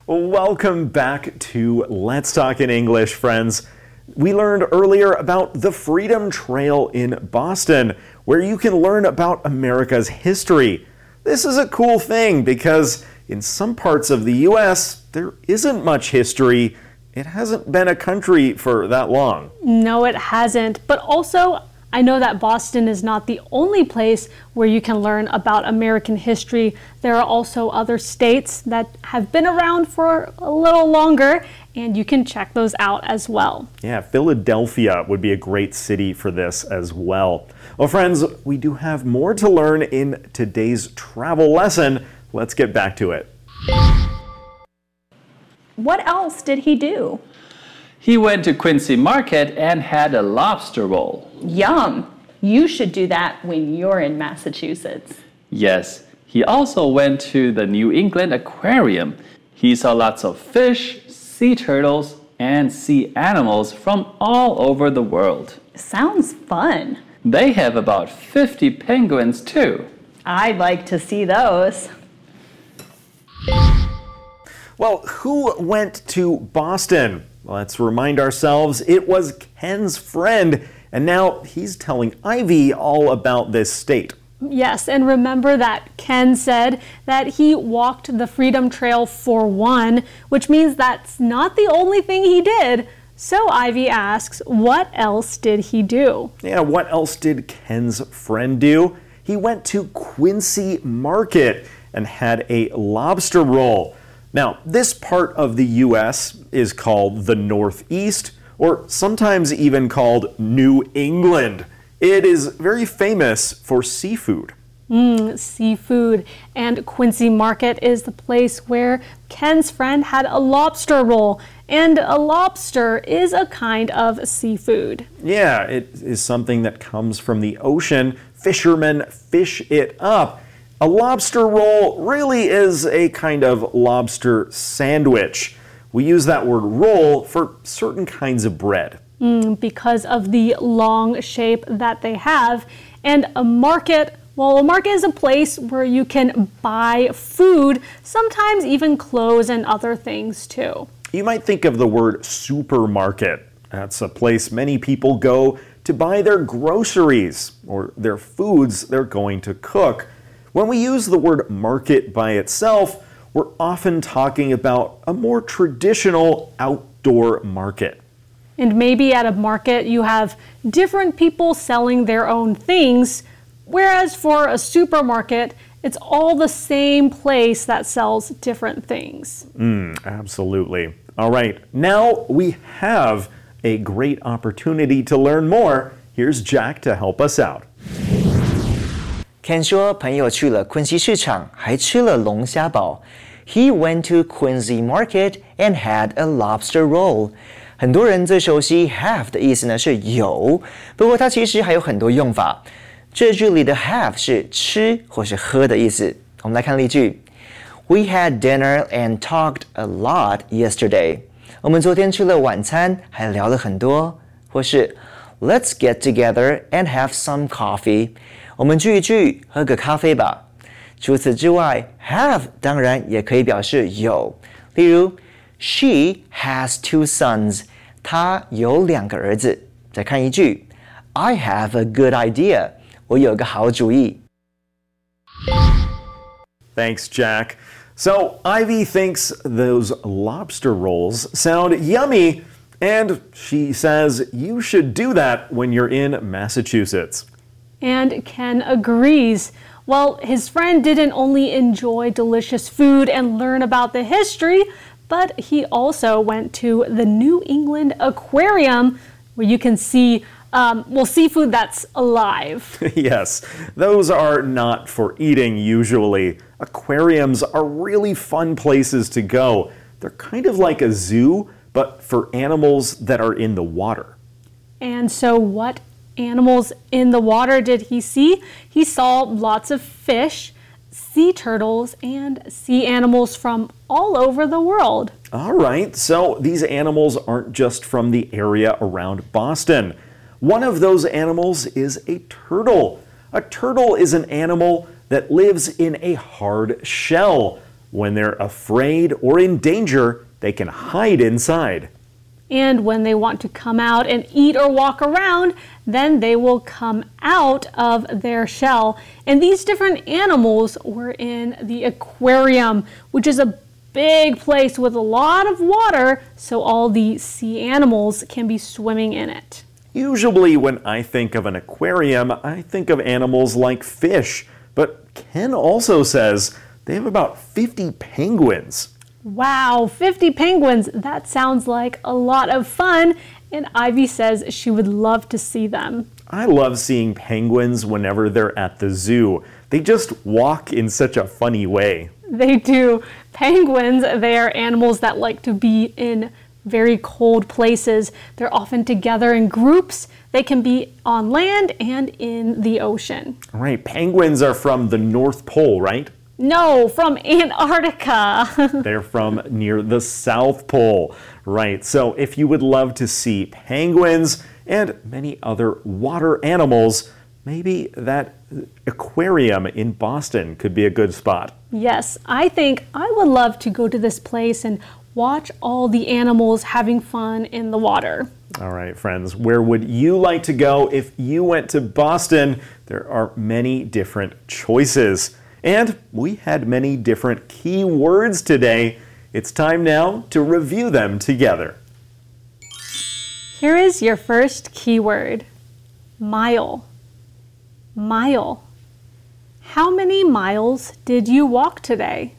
Welcome back to Let's Talk in English, friends. We learned earlier about the Freedom Trail in Boston, where you can learn about America's history. This is a cool thing because in some parts of the US, there isn't much history. It hasn't been a country for that long. No, it hasn't. But also, I know that Boston is not the only place where you can learn about American history. There are also other states that have been around for a little longer, and you can check those out as well. Yeah, Philadelphia would be a great city for this as well. Well, friends, we do have more to learn in today's travel lesson. Let's get back to it. What else did he do? He went to Quincy Market and had a lobster roll. Yum! You should do that when you're in Massachusetts. Yes, he also went to the New England Aquarium. He saw lots of fish, sea turtles, and sea animals from all over the world. Sounds fun. They have about 50 penguins too. I'd like to see those. Well, who went to Boston? Let's remind ourselves it was Ken's friend, and now he's telling Ivy all about this state. Yes, and remember that Ken said that he walked the Freedom Trail for one, which means that's not the only thing he did. So Ivy asks, what else did he do? Yeah, what else did Ken's friend do? He went to Quincy Market and had a lobster roll. Now, this part of the U.S. is called the Northeast, or sometimes even called New England. It is very famous for seafood. Seafood. And Quincy Market is the place where Ken's friend had a lobster roll. And a lobster is a kind of seafood. Yeah, it is something that comes from the ocean. Fishermen fish it up. A lobster roll really is a kind of lobster sandwich. We use that word roll for certain kinds of bread. Because of the long shape that they have. And a market, well, a market is a place where you can buy food, sometimes even clothes and other things too. You might think of the word supermarket. That's a place many people go to buy their groceries or their foods they're going to cook. When we use the word market by itself, we're often talking about a more traditional outdoor market. And maybe at a market you have different people selling their own things, whereas for a supermarket, it's all the same place that sells different things. Absolutely. All right, now we have a great opportunity to learn more. Here's Jack to help us out. Ken 说朋友去了昆西市场，还吃了龙虾堡。He went to Quincy Market and had a lobster roll. 很多人最熟悉 have 的意思呢是有，不过它其实还有很多用法。这句里的 have 是吃或是喝的意思。我们来看例句 ：We had dinner and talked a lot yesterday. 我们昨天吃了晚餐，还聊了很多。或是 Let's get together and have some coffee. 我们聚一聚，喝个咖啡吧。除此之外 have 当然也可以表示有。例如 She has 2 sons. 她有2个儿子。再看一句 I have a good idea. 我有个好主意。 Thanks, Jack. So Ivy thinks those lobster rolls sound yummy, and she says you should do that when you're in Massachusetts. And Ken agrees. Well, his friend didn't only enjoy delicious food and learn about the history, but he also went to the New England Aquarium, where you can see seafood that's alive. Yes, those are not for eating usually. Aquariums are really fun places to go. They're kind of like a zoo, but for animals that are in the water. And so what animals in the water did he see? He saw lots of fish, sea turtles, and sea animals from all over the world. All right, so these animals aren't just from the area around Boston. One of those animals is a turtle. A turtle is an animal that lives in a hard shell. When they're afraid or in danger, they can hide inside. And when they want to come out and eat or walk around, then they will come out of their shell. And these different animals were in the aquarium, which is a big place with a lot of water, so all the sea animals can be swimming in it. Usually when I think of an aquarium, I think of animals like fish. But Ken also says they have about 50 penguins. Wow, 50 penguins. That sounds like a lot of fun. And Ivy says she would love to see them. I love seeing penguins whenever they're at the zoo. They just walk in such a funny way. They do. Penguins, they are animals that like to be in very cold places. They're often together in groups. They can be on land and in the ocean. Right, penguins are from the North Pole, right? No, from Antarctica. They're from near the South Pole, right? So if you would love to see penguins and many other water animals, maybe that aquarium in Boston could be a good spot. Yes, I think I would love to go to this place and watch all the animals having fun in the water. All right, friends, where would you like to go if you went to Boston? There are many different choices. And we had many different key words today. It's time now to review them together. Here is your first keyword. Mile. Mile. How many miles did you walk today?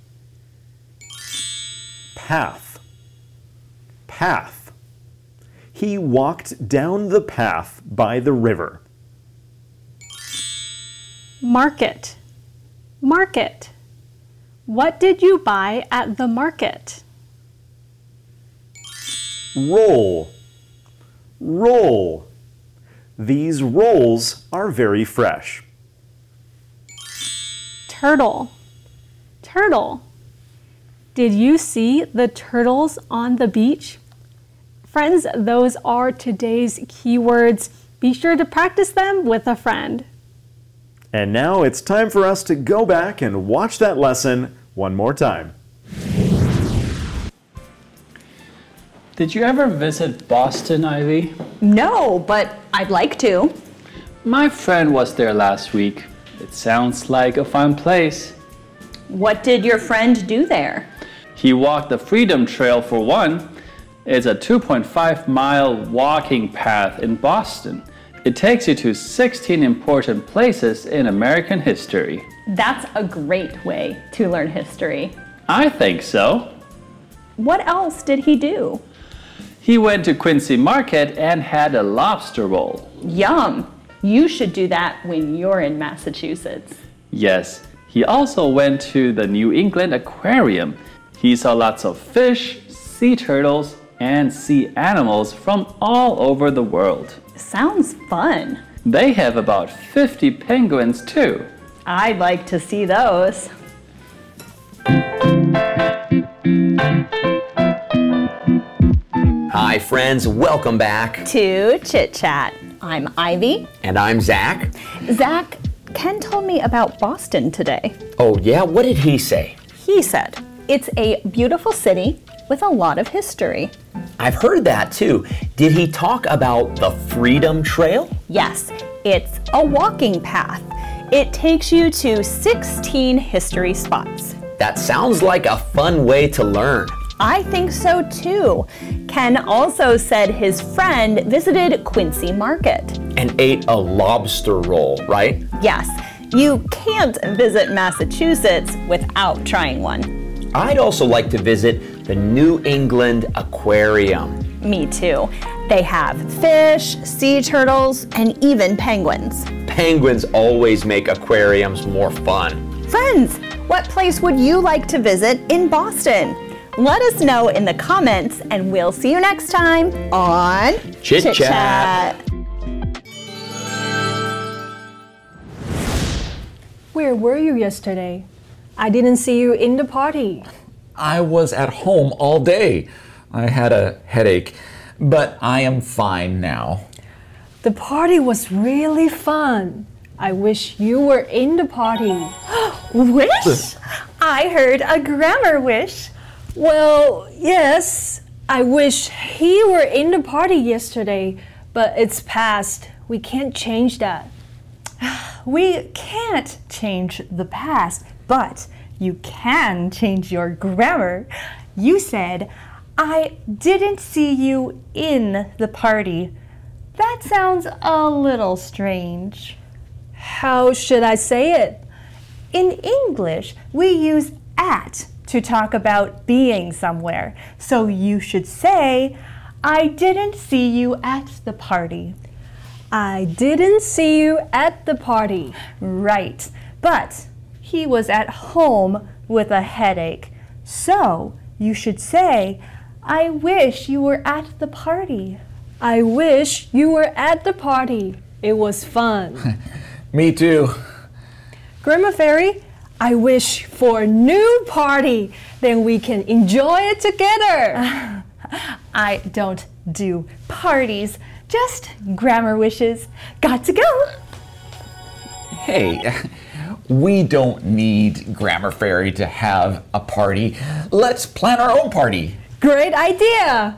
Path. Path. He walked down the path by the river. Market. Market. What did you buy at the market? Roll. Roll. These rolls are very fresh. Turtle. Turtle. Did you see the turtles on the beach? Friends, those are today's keywords. Be sure to practice them with a friend. And now it's time for us to go back and watch that lesson one more time. Did you ever visit Boston, Ivy? No, but I'd like to. My friend was there last week. It sounds like a fun place. What did your friend do there? He walked the Freedom Trail for one. It's a 2.5-mile walking path in Boston. It takes you to 16 important places in American history. That's a great way to learn history. I think so. What else did he do? He went to Quincy Market and had a lobster roll. Yum! You should do that when you're in Massachusetts. Yes, he also went to the New England Aquarium. He saw lots of fish, sea turtles, and sea animals from all over the world. Sounds fun. They have about 50 penguins too. I'd like to see those. Hi friends, welcome back. To Chit Chat. I'm Ivy. And I'm Zach. Zach, Ken told me about Boston today. Oh yeah, what did he say? He said, it's a beautiful city with a lot of history. I've heard that too. Did he talk about the Freedom Trail? Yes, it's a walking path. It takes you to 16 history spots. That sounds like a fun way to learn. I think so too. Ken also said his friend visited Quincy Market. And ate a lobster roll, right? Yes, you can't visit Massachusetts without trying one. I'd also like to visit the New England Aquarium. Me too. They have fish, sea turtles, and even penguins. Penguins always make aquariums more fun. Friends, what place would you like to visit in Boston? Let us know in the comments, and we'll see you next time on Chit Chat. Where were you yesterday? I didn't see you in the party. I was at home all day. I had a headache, but I am fine now. The party was really fun. I wish you were in the party. Wish? I heard a grammar wish. Well, yes. I wish he were in the party yesterday, but it's past. We can't change that. We can't change the past, but you can change your grammar. You said, I didn't see you in the party. That sounds a little strange. How should I say it? In English, we use at to talk about being somewhere. So you should say, I didn't see you at the party. I didn't see you at the party. Right, but he was at home with a headache. So you should say, I wish you were at the party. I wish you were at the party. It was fun. Me too. Grandma Fairy, I wish for a new party. Then we can enjoy it together. I don't do parties, just grammar wishes. Got to go. Hey, we don't need Grammar Fairy to have a party. Let's plan our own party. Great idea.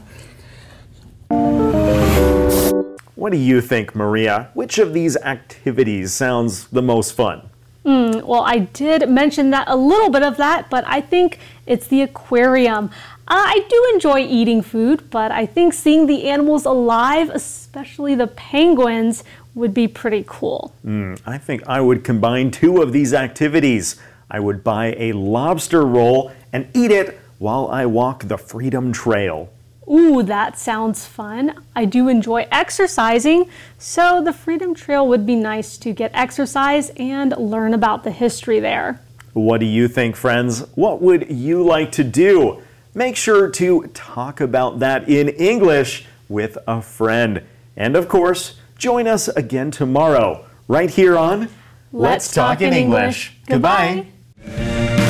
What do you think, Maria? Which of these activities sounds the most fun? Well, I did mention that a little bit of that, but I think it's the aquarium. I do enjoy eating food, but I think seeing the animals alive, especially the penguins, would be pretty cool. I think I would combine two of these activities. I would buy a lobster roll and eat it while I walk the Freedom Trail. Ooh, that sounds fun. I do enjoy exercising, so the Freedom Trail would be nice to get exercise and learn about the history there. What do you think, friends? What would you like to do? Make sure to talk about that in English with a friend. And of course, join us again tomorrow, right here on Let's Talk in English. Goodbye.